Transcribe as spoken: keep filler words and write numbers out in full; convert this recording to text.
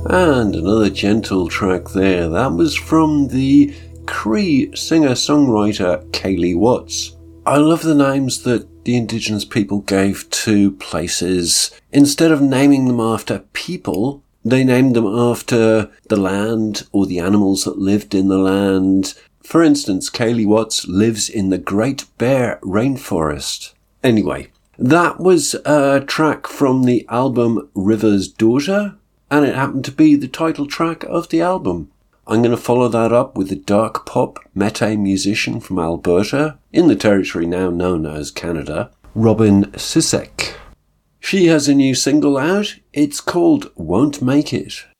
And another gentle track there. That was from the Cree singer-songwriter Kaylee Watts. I love the names that the Indigenous people gave to places. Instead of naming them after people, they named them after the land or the animals that lived in the land. For instance, Kaylee Watts lives in the Great Bear Rainforest. Anyway, that was a track from the album River's Daughter, and it happened to be the title track of the album. I'm going to follow that up with a dark pop métis musician from Alberta, in the territory now known as Canada, Robin Sisek. She has a new single out. It's called Won't Make It.